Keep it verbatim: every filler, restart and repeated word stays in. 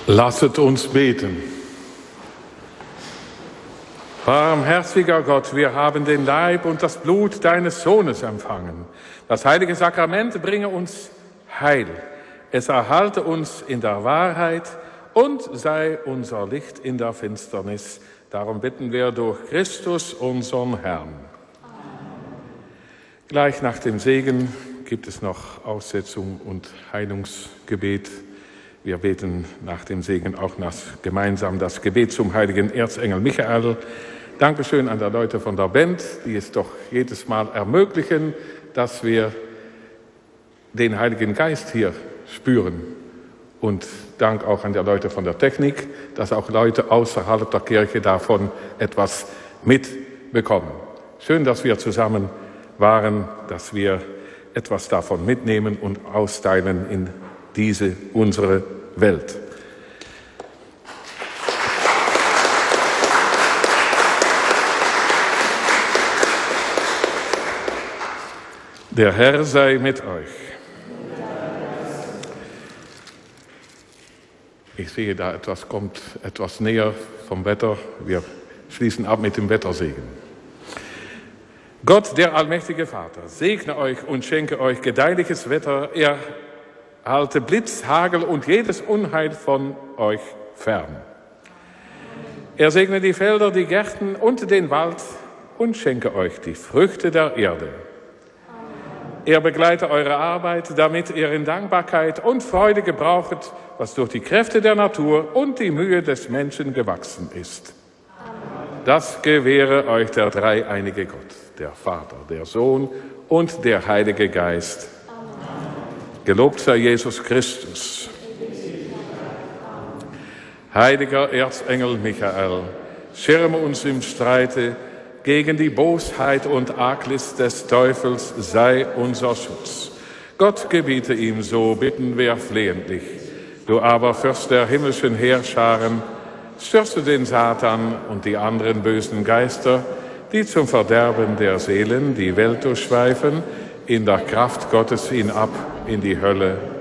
Lasset uns beten. Barmherziger Gott, wir haben den Leib und das Blut deines Sohnes empfangen. Das heilige Sakrament bringe uns Heil. Es erhalte uns in der Wahrheit und sei unser Licht in der Finsternis. Darum bitten wir durch Christus, unseren Herrn. Amen. Gleich nach dem Segen gibt es noch Aussetzung und Heilungsgebet. Wir beten nach dem Segen auch gemeinsam das Gebet zum heiligen Erzengel Michael. Dankeschön an die Leute von der Band, die es doch jedes Mal ermöglichen, dass wir den Heiligen Geist hier spüren. Und Dank auch an die Leute von der Technik, dass auch Leute außerhalb der Kirche davon etwas mitbekommen. Schön, dass wir zusammen waren, dass wir etwas davon mitnehmen und austeilen in diese unsere Welt. Der Herr sei mit euch. Ich sehe, da etwas kommt etwas näher vom Wetter. Wir schließen ab mit dem Wettersegen. Gott, der allmächtige Vater, segne euch und schenke euch gedeihliches Wetter. Er halte Blitz, Hagel und jedes Unheil von euch fern. Er segne die Felder, die Gärten und den Wald und schenke euch die Früchte der Erde. Er begleite eure Arbeit, damit ihr in Dankbarkeit und Freude gebrauchet, was durch die Kräfte der Natur und die Mühe des Menschen gewachsen ist. Das gewähre euch der dreieinige Gott, der Vater, der Sohn und der Heilige Geist. Gelobt sei Jesus Christus. Heiliger Erzengel Michael, schirme uns im Streite gegen die Bosheit und Arglist des Teufels, sei unser Schutz. Gott gebiete ihm, so bitten wir flehentlich. Du aber, Fürst der himmlischen Heerscharen, stürze den Satan und die anderen bösen Geister, die zum Verderben der Seelen die Welt durchschweifen, in der Kraft Gottes hinab in die Hölle.